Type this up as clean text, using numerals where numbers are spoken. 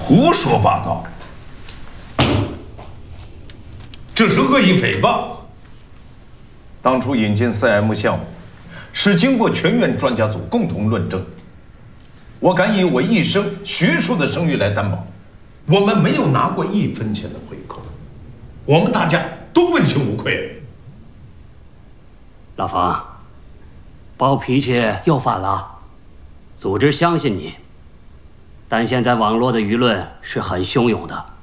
胡说八道！这是恶意诽谤。当初引进 CM 项目，是经过全院专家组共同论证。我敢以我一生学术的声誉来担保，我们没有拿过1分钱的回扣，我们大家都问心无愧。 老冯，暴脾气又犯了。组织相信你，但现在网络的舆论是很汹涌的。